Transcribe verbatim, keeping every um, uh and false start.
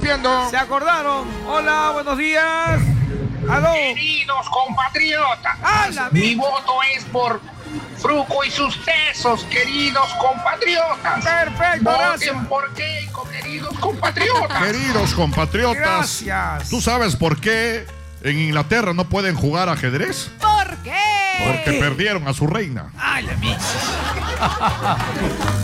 rompiendo. Se acordaron. Hola, buenos días. Aló. Queridos compatriotas, ¡Hala, mi voto es por Fruco y sus tesos, queridos compatriotas. Perfecto, gracias. Voten por Keiko, queridos compatriotas. Queridos compatriotas, Gracias. ¿tú sabes por qué en Inglaterra no pueden jugar ajedrez? ¿Por qué? Porque perdieron a su reina. ¡Ay, la bicha!